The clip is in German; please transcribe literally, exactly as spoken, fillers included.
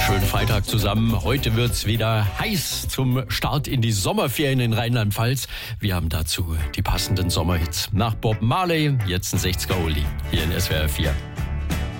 Schönen Freitag zusammen. Heute wird's wieder heiß zum Start in die Sommerferien in Rheinland-Pfalz. Wir haben dazu die passenden Sommerhits. Nach Bob Marley, jetzt ein sechziger Oldie hier in S W R vier.